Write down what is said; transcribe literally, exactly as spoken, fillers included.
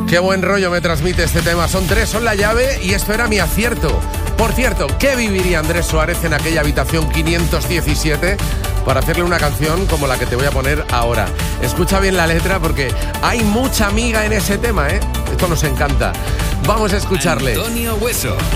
Qué buen rollo me transmite este tema. Son tres, son la llave y esto era mi acierto. Por cierto, ¿qué viviría Andrés Suárez en aquella habitación quinientos diecisiete para hacerle una canción como la que te voy a poner ahora? Escucha bien la letra porque hay mucha amiga en ese tema, ¿eh? Esto nos encanta. Vamos a escucharle. Antonio Hueso.